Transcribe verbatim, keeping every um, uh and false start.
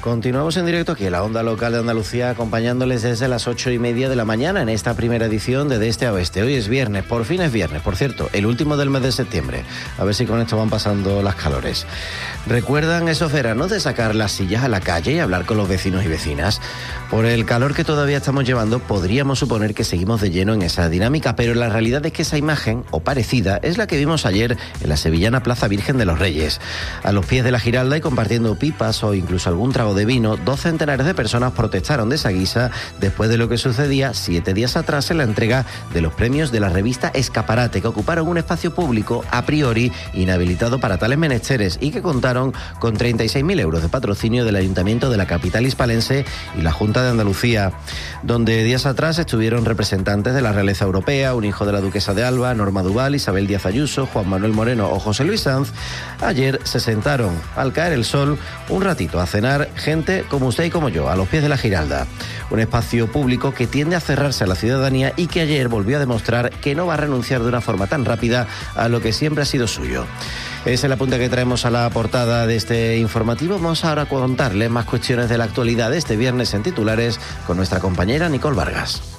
Continuamos en directo aquí en la Onda Local de Andalucía, acompañándoles desde las ocho y media de la mañana en esta primera edición de De Este a Oeste. Hoy es viernes, por fin es viernes, por cierto, el último del mes de septiembre. A ver si con esto van pasando las calores. ¿Recuerdan esos veranos de sacar las sillas a la calle y hablar con los vecinos y vecinas? Por el calor que todavía estamos llevando, podríamos suponer que seguimos de lleno en esa dinámica, pero la realidad es que esa imagen, o parecida, es la que vimos ayer en la sevillana Plaza Virgen de los Reyes. A los pies de la Giralda y compartiendo pipas o incluso algún trago de vino, dos centenares de personas protestaron de esa guisa después de lo que sucedía siete días atrás en la entrega de los premios de la revista Escaparate, que ocuparon un espacio público a priori inhabilitado para tales menesteres y que contaron con treinta y seis mil euros de patrocinio del Ayuntamiento de la capital hispalense y la Junta de Andalucía, donde días atrás estuvieron representantes de la realeza europea, un hijo de la duquesa de Alba, Norma Duval, Isabel Díaz Ayuso, Juan Manuel Moreno o José Luis Sanz. Ayer se sentaron, al caer el sol, un ratito a cenar gente como usted y como yo, a los pies de la Giralda. Un espacio público que tiende a cerrarse a la ciudadanía y que ayer volvió a demostrar que no va a renunciar de una forma tan rápida a lo que siempre ha sido suyo. Es el apunte que traemos a la portada de este informativo. Vamos ahora a contarles más cuestiones de la actualidad de este viernes en titulares con nuestra compañera Nicole Vargas.